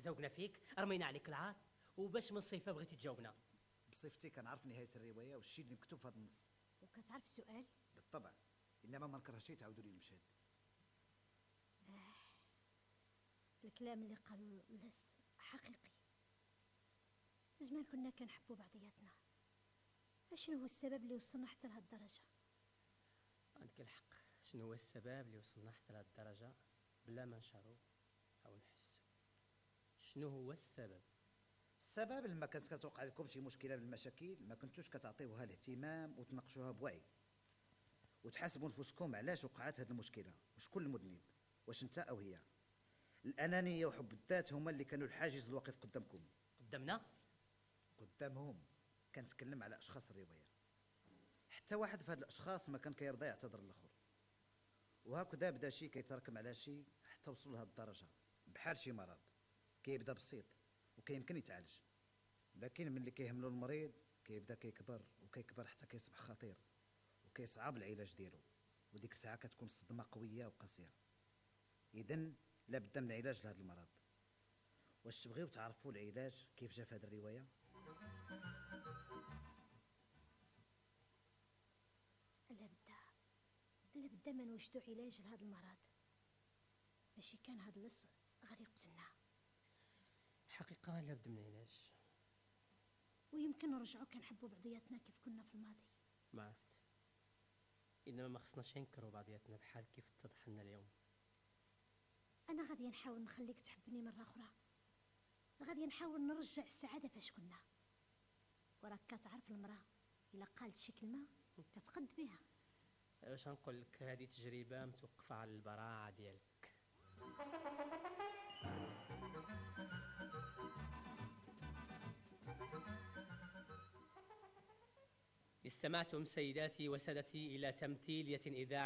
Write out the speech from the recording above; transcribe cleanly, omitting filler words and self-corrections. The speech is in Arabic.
زوقنا فيك، رمينا عليك العار، وباش من صيفه بغيتي تجاوبنا. بصفتي كنعرف نهايه الروايه والشيء اللي مكتوب في هذا النص. وكتعرف السؤال؟ بالطبع، انما ما نكرهش تعاودوا لي المشهد. الكلام اللي قالوا لس حقيقي. زمان كنا كنحبوا بعضياتنا. شنو هو السبب اللي وصلنا حتى لهاد الدرجه؟ عندك الحق. شنو هو السبب اللي وصلنا حتى لهاد الدرجه بلا ما نشعروا او نحسوا؟ شنو هو السبب؟ السبب لما كانت كتوقع لكم شي مشكله من المشاكل ما كنتوش كتعطيوها الاهتمام وتناقشوها بوعي وتحاسبوا نفسكم علاش وقعت هذه المشكله وشكون المذنب، واش انت او هي. الانانيه وحب الذات هما اللي كانوا الحاجز الواقف قدامكم. قدامنا؟ قدامهم. كنتكلم على اشخاص الروايه. حتى واحد في هاد الاشخاص ما كان كيرضى يعتذر للاخر، وهكذا بدا شي كيتراكم على شي حتى وصل لهاد الدرجه. بحال شي مرض كيبدا بسيط وكيمكن يتعالج، لكن ملي كيهملو المريض كيبدا كيكبر وكيكبر حتى كيصبح خطير وكيصعب العلاج ديالو، وديك الساعه كتكون الصدمه قويه وقاسيه. اذن لابد من علاج لهذا المرض. واش تبغيو تعرفوا العلاج كيف جا في هذه الروايه؟ لابد ما نوجدوا علاج لهذا المرض، ماشي كان هذا اللص غادي يقتلنا. حقيقه لابد من علاج. ويمكن نرجعوا كنحبوا بعضياتنا كيف كنا في الماضي. ما عرفت، انما ما خصناش نكرهوا بعضياتنا بحال كيف اتضح لنا اليوم. انا غادي نحاول نخليك تحبني مره اخرى، غادي نحاول نرجع السعاده فاش كنا. وراك كتعرف المراه الا قالت شي كلمه كتقد بها. واش نقول لك، هذه تجربه متوقفه على البراعه ديالك. استمعتم سيداتي وسادتي إلى تمثيلية إذاعية